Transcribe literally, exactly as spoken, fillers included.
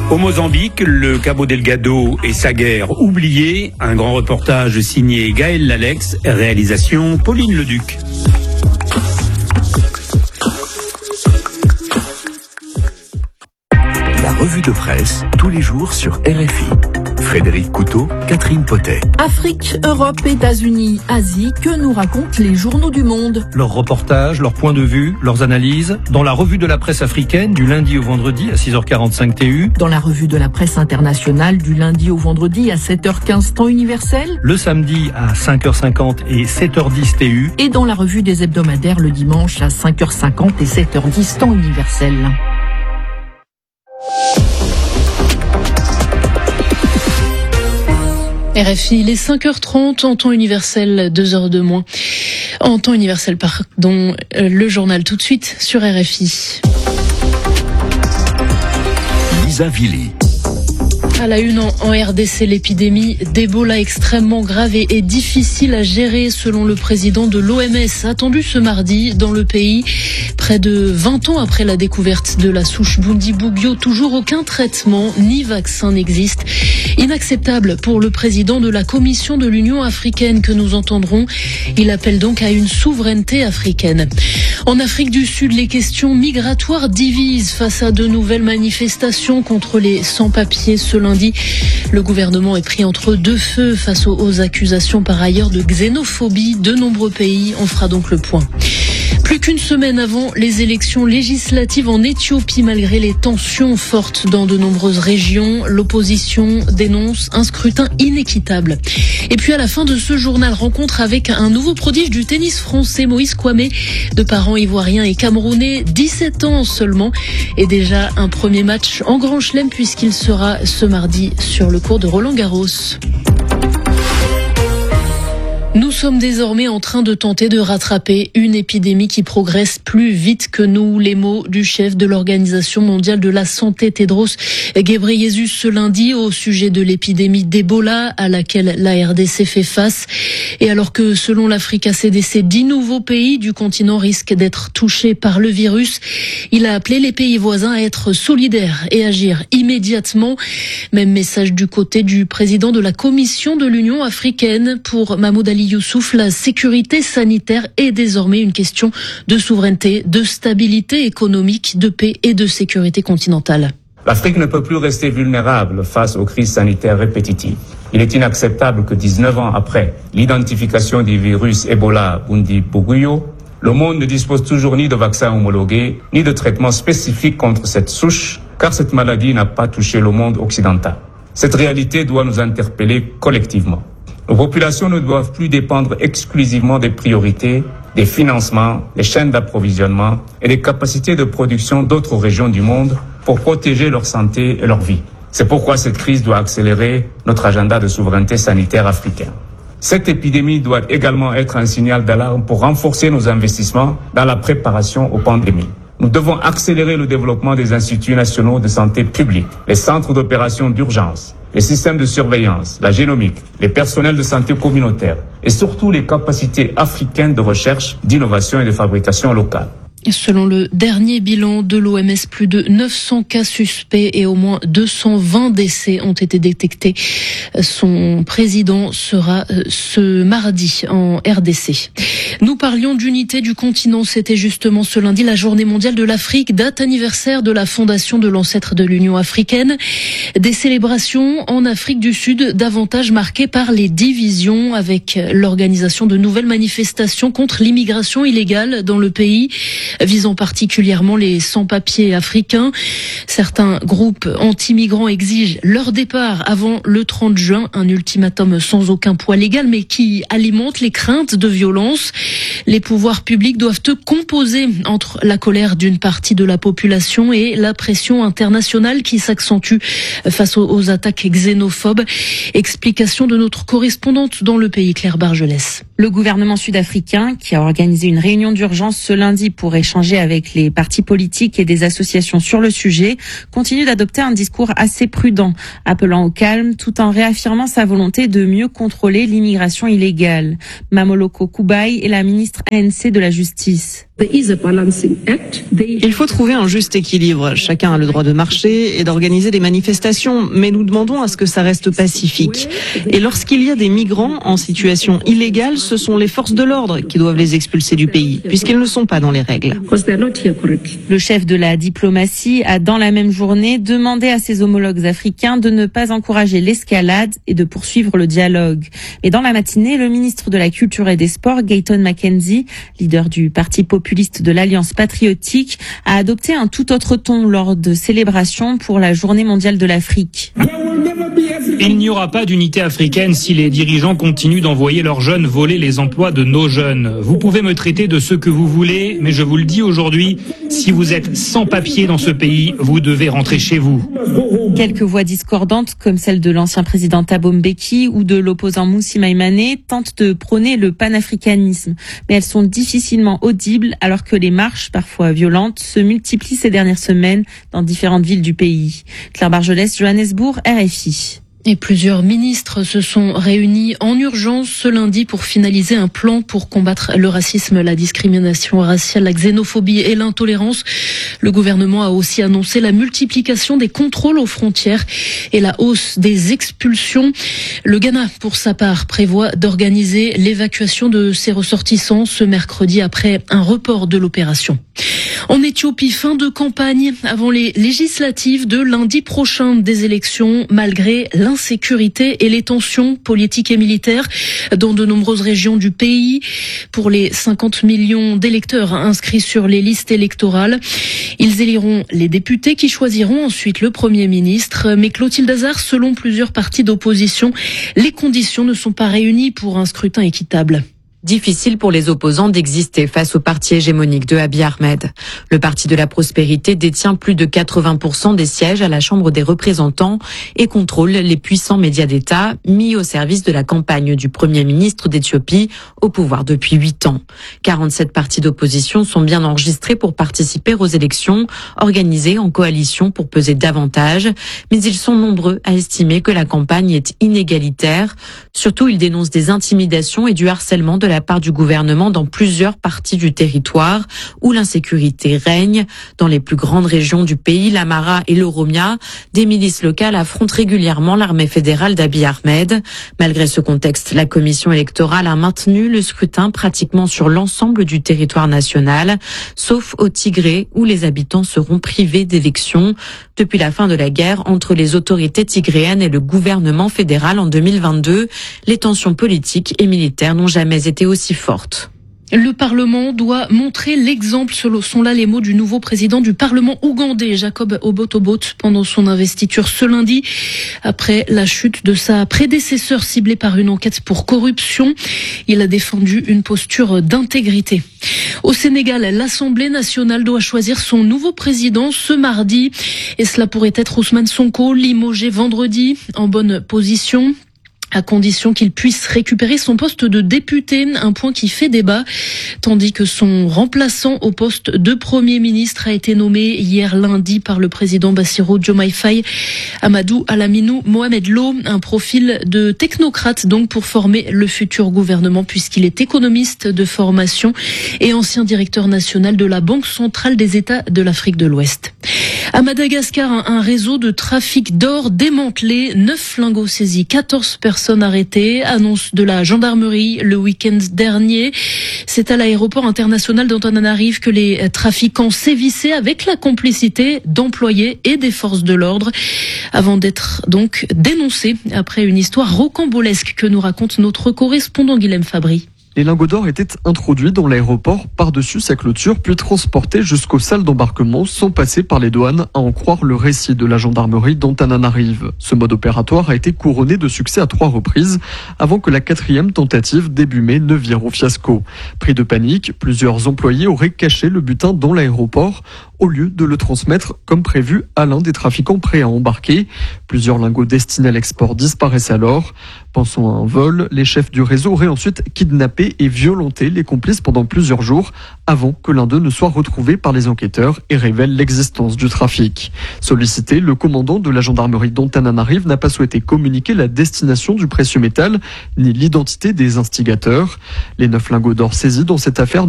Au Mozambique, le Cabo Delgado et sa guerre oubliée. Un grand reportage signé Gaël Lalex, réalisation Pauline Leduc. La revue de presse, tous les jours sur R F I. Frédéric Couteau, Catherine Potet. Afrique, Europe, États-Unis, Asie, que nous racontent les journaux du monde? Leurs reportages, leurs points de vue, leurs analyses, dans la revue de la presse africaine du lundi au vendredi à six heures quarante-cinq T U. Dans la revue de la presse internationale du lundi au vendredi à sept heures quinze temps universel. Le samedi à cinq heures cinquante et sept heures dix T U. Et dans la revue des hebdomadaires le dimanche à cinq heures cinquante et sept heures dix temps universel. R F I, les cinq heures trente en temps universel, deux heures de moins. En temps universel, pardon, le journal tout de suite sur R F I. Lisa Villy. À la une en R D C, l'épidémie d'Ebola extrêmement grave et, et difficile à gérer selon le président de l'O M S, attendu ce mardi dans le pays. Près de vingt ans après la découverte de la souche Bundibugyo, toujours aucun traitement ni vaccin n'existe. Inacceptable pour le président de la Commission de l'Union africaine que nous entendrons. Il appelle donc à une souveraineté africaine. En Afrique du Sud, les questions migratoires divisent face à de nouvelles manifestations contre les sans-papiers ce lundi. Le gouvernement est pris entre deux feux face aux accusations par ailleurs de xénophobie de nombreux pays. On fera donc le point. Plus qu'une semaine avant les élections législatives en Éthiopie, malgré les tensions fortes dans de nombreuses régions, l'opposition dénonce un scrutin inéquitable. Et puis à la fin de ce journal, rencontre avec un nouveau prodige du tennis français, Moïse Kouamé, de parents ivoiriens et camerounais, dix-sept ans seulement, et déjà un premier match en Grand Chelem puisqu'il sera ce mardi sur le court de Roland-Garros. Nous sommes désormais en train de tenter de rattraper une épidémie qui progresse plus vite que nous. Les mots du chef de l'Organisation mondiale de la santé, Tedros Ghebreyesus, ce lundi au sujet de l'épidémie d'Ebola à laquelle la R D C fait face. Et alors que selon l'Africa C D C, dix nouveaux pays du continent risquent d'être touchés par le virus, il a appelé les pays voisins à être solidaires et agir immédiatement. Même message du côté du président de la Commission de l'Union africaine. Pour Mahmoud Ali Youssouf, la sécurité sanitaire est désormais une question de souveraineté, de stabilité économique, de paix et de sécurité continentale. L'Afrique ne peut plus rester vulnérable face aux crises sanitaires répétitives. Il est inacceptable que dix-neuf ans après l'identification du virus Ebola Bundibugyo, le monde ne dispose toujours ni de vaccins homologués, ni de traitements spécifiques contre cette souche, car cette maladie n'a pas touché le monde occidental. Cette réalité doit nous interpeller collectivement. Nos populations ne doivent plus dépendre exclusivement des priorités, des financements, des chaînes d'approvisionnement et des capacités de production d'autres régions du monde pour protéger leur santé et leur vie. C'est pourquoi cette crise doit accélérer notre agenda de souveraineté sanitaire africain. Cette épidémie doit également être un signal d'alarme pour renforcer nos investissements dans la préparation aux pandémies. Nous devons accélérer le développement des instituts nationaux de santé publique, les centres d'opération d'urgence, les systèmes de surveillance, la génomique, les personnels de santé communautaire et surtout les capacités africaines de recherche, d'innovation et de fabrication locale. Selon le dernier bilan de l'O M S, plus de neuf cents cas suspects et au moins deux cent vingt décès ont été détectés. Son président sera ce mardi en R D C. Nous parlions d'unité du continent. C'était justement ce lundi la journée mondiale de l'Afrique, date anniversaire de la fondation de l'ancêtre de l'Union africaine. Des célébrations en Afrique du Sud davantage marquées par les divisions avec l'organisation de nouvelles manifestations contre l'immigration illégale dans le pays, visant particulièrement les sans-papiers africains. Certains groupes anti-migrants exigent leur départ avant le trente juin, un ultimatum sans aucun poids légal, mais qui alimente les craintes de violence. Les pouvoirs publics doivent composer entre la colère d'une partie de la population et la pression internationale qui s'accentue face aux attaques xénophobes. Explication de notre correspondante dans le pays, Claire Bargelès. Le gouvernement sud-africain, qui a organisé une réunion d'urgence ce lundi pour échanger avec les partis politiques et des associations sur le sujet, continue d'adopter un discours assez prudent, appelant au calme tout en réaffirmant sa volonté de mieux contrôler l'immigration illégale. Mamoloko Kubai est la ministre A N C de la Justice. Il faut trouver un juste équilibre. Chacun a le droit de marcher et d'organiser des manifestations, mais nous demandons à ce que ça reste pacifique. Et lorsqu'il y a des migrants en situation illégale, ce sont les forces de l'ordre qui doivent les expulser du pays, puisqu'ils ne sont pas dans les règles. Le chef de la diplomatie a, dans la même journée, demandé à ses homologues africains de ne pas encourager l'escalade et de poursuivre le dialogue. Et dans la matinée, le ministre de la Culture et des Sports, Gayton McKenzie, leader du parti populaire de l'Alliance patriotique, a adopté un tout autre ton lors de célébrations pour la Journée mondiale de l'Afrique. Il n'y aura pas d'unité africaine si les dirigeants continuent d'envoyer leurs jeunes voler les emplois de nos jeunes. Vous pouvez me traiter de ce que vous voulez, mais je vous le dis aujourd'hui, si vous êtes sans papier dans ce pays, vous devez rentrer chez vous. Quelques voix discordantes, comme celle de l'ancien président Thabo Mbeki ou de l'opposant Moussa Maïmane, tentent de prôner le panafricanisme, mais elles sont difficilement audibles alors que les marches, parfois violentes, se multiplient ces dernières semaines dans différentes villes du pays. Claire Bargelès, Johannesburg, R F I. Et plusieurs ministres se sont réunis en urgence ce lundi pour finaliser un plan pour combattre le racisme, la discrimination raciale, la xénophobie et l'intolérance. Le gouvernement a aussi annoncé la multiplication des contrôles aux frontières et la hausse des expulsions. Le Ghana, pour sa part, prévoit d'organiser l'évacuation de ses ressortissants ce mercredi après un report de l'opération. En Éthiopie, fin de campagne avant les législatives de lundi prochain, des élections malgré l'insécurité et les tensions politiques et militaires dans de nombreuses régions du pays. Pour les cinquante millions d'électeurs inscrits sur les listes électorales, ils éliront les députés qui choisiront ensuite le Premier ministre. Mais Clotilde Hazard, selon plusieurs partis d'opposition, les conditions ne sont pas réunies pour un scrutin équitable. Difficile pour les opposants d'exister face au parti hégémonique de Abiy Ahmed. Le parti de la prospérité détient plus de quatre-vingts pour cent des sièges à la Chambre des représentants et contrôle les puissants médias d'État mis au service de la campagne du Premier ministre d'Éthiopie au pouvoir depuis huit ans. quarante-sept partis d'opposition sont bien enregistrés pour participer aux élections organisées en coalition pour peser davantage, mais ils sont nombreux à estimer que la campagne est inégalitaire. Surtout, ils dénoncent des intimidations et du harcèlement de la part du gouvernement dans plusieurs parties du territoire où l'insécurité règne. Dans les plus grandes régions du pays, l'Amhara et l'Oromia, des milices locales affrontent régulièrement l'armée fédérale d'Abiy Ahmed. Malgré ce contexte, la commission électorale a maintenu le scrutin pratiquement sur l'ensemble du territoire national, sauf au Tigré où les habitants seront privés d'élections. Depuis la fin de la guerre entre les autorités tigréennes et le gouvernement fédéral en deux mille vingt-deux, les tensions politiques et militaires n'ont jamais été aussi forte. Le Parlement doit montrer l'exemple, ce sont là les mots du nouveau président du Parlement ougandais, Jacob Obot-Obot, pendant son investiture ce lundi, après la chute de sa prédécesseur ciblée par une enquête pour corruption. Il a défendu une posture d'intégrité. Au Sénégal, l'Assemblée nationale doit choisir son nouveau président ce mardi, et cela pourrait être Ousmane Sonko, limogé vendredi, en bonne position, à condition qu'il puisse récupérer son poste de député, un point qui fait débat, tandis que son remplaçant au poste de Premier ministre a été nommé hier lundi par le président Bassirou Diomaye Faye, Amadou Alaminou Mohamed Lo, un profil de technocrate donc pour former le futur gouvernement puisqu'il est économiste de formation et ancien directeur national de la Banque centrale des États de l'Afrique de l'Ouest. À Madagascar, un réseau de trafic d'or démantelé, neuf lingots saisis, quatorze personnes arrêtées, annonce de la gendarmerie le week-end dernier. C'est à l'aéroport international d'Antananarive que les trafiquants sévissaient avec la complicité d'employés et des forces de l'ordre avant d'être donc dénoncés après une histoire rocambolesque que nous raconte notre correspondant Guilhem Fabry. Les lingots d'or étaient introduits dans l'aéroport par-dessus sa clôture, puis transportés jusqu'aux salles d'embarquement sans passer par les douanes, à en croire le récit de la gendarmerie d'Antananarive. Ce mode opératoire a été couronné de succès à trois reprises, avant que la quatrième tentative début mai ne vire au fiasco. Pris de panique, plusieurs employés auraient caché le butin dans l'aéroport, au lieu de le transmettre comme prévu à l'un des trafiquants prêts à embarquer. Plusieurs lingots destinés à l'export disparaissent alors. Pensant à un vol, les chefs du réseau auraient ensuite kidnappé et violenté les complices pendant plusieurs jours avant que l'un d'eux ne soit retrouvé par les enquêteurs et révèle l'existence du trafic. Sollicité, le commandant de la gendarmerie d'Antananarive n'a pas souhaité communiquer la destination du précieux métal ni l'identité des instigateurs. Les neuf lingots d'or saisis dans cette affaire